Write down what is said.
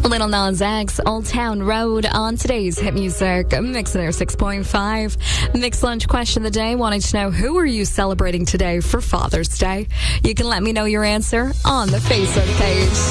Little Nas X, Old Town Road on today's Hit Music Mix There 6.5. Mix Lunch question of the day. Wanting to know, who are you celebrating today for Father's Day? You can let me know your answer on the Facebook page.